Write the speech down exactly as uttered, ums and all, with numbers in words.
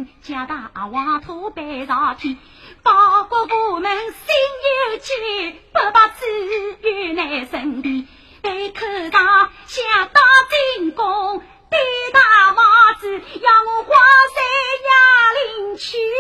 人家大黄土背朝天，报国我们心有戚，不把资源来身边，被口上想当进宫。